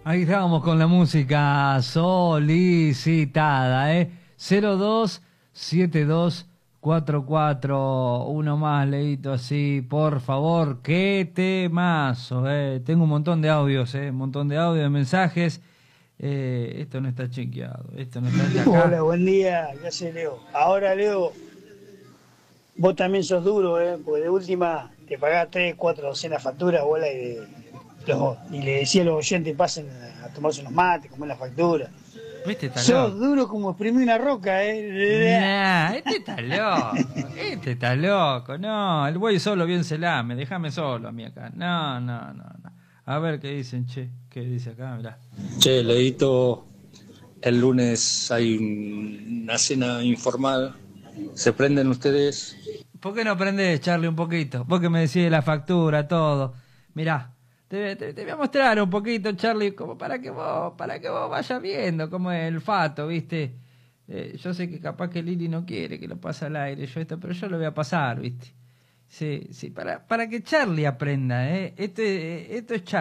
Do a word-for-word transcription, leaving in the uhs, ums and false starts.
Ahí estábamos con la música solicitada, ¿eh? cero dos siete dos cuatro cuatro, uno más, leíto así, por favor, qué temazo, ¿eh? Tengo un montón de audios, ¿eh? Un montón de audios, de mensajes. Eh, esto no está chequeado, esto no está de acá. Hola, buen día, ¿qué haces, Leo? Ahora, Leo, vos también sos duro, ¿eh? Porque de última te pagás tres, cuatro docenas de facturas, bola, y, de- los- y le decía a los oyentes pasen a tomarse unos mates, comer la factura. ¿Viste? Está Sos loco. duro como exprimir una roca, ¿eh? Nah, este está loco, este está loco, no, el güey solo bien se lame, déjame solo a mí acá, no, no, no, no. A ver qué dicen, che, qué dice acá, mirá. Che, Leito, el lunes hay un- una cena informal. ¿Se prenden ustedes? ¿Por qué no aprendés, Charlie, un poquito? Vos que me decís de la factura, todo. Mirá, te, te- te voy a mostrar un poquito, Charlie, como para que vos, para que vos vayas viendo cómo es el fato, ¿viste? Eh, yo sé que capaz que Lili no quiere que lo pase al aire, yo esto, pero yo lo voy a pasar, ¿viste? Sí, sí, para, para que Charlie aprenda, ¿eh? Este, esto es Charlie.